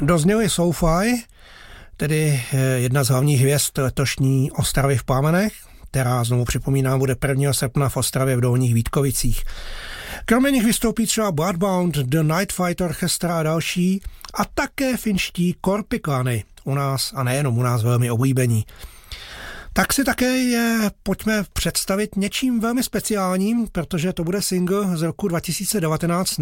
Dozněli SoFi, tedy jedna z hlavních hvězd letošní Ostravy v plamenech, která, znovu připomínám, bude 1. srpna v Ostravě v Dolních Vítkovicích. Kromě nich vystoupí třeba Bloodbound, The Night Fight Orchestra a další, a také finští Korpiklany, u nás a nejenom u nás velmi oblíbení. Tak si také je pojďme představit něčím velmi speciálním, protože to bude single z roku 2019